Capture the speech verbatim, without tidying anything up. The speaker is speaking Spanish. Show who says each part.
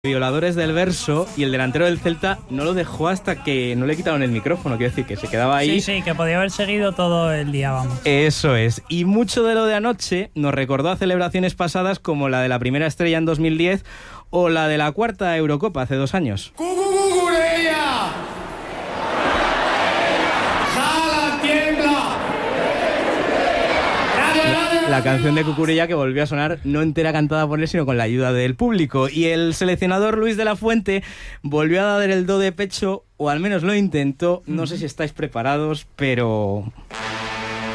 Speaker 1: Violadores del verso, y el delantero del Celta no lo dejó hasta que no le quitaron el micrófono, quiero decir que se quedaba ahí.
Speaker 2: Sí, sí, que podía haber seguido todo el día, vamos.
Speaker 1: Eso es, y mucho de lo de anoche nos recordó a celebraciones pasadas como la de la primera estrella en dos mil diez o la de la cuarta Eurocopa hace dos años. La canción de Cucurella que volvió a sonar no entera cantada por él, sino con la ayuda del público. Y el seleccionador Luis de la Fuente volvió a dar el do de pecho, o al menos lo intentó. No sé si estáis preparados, pero...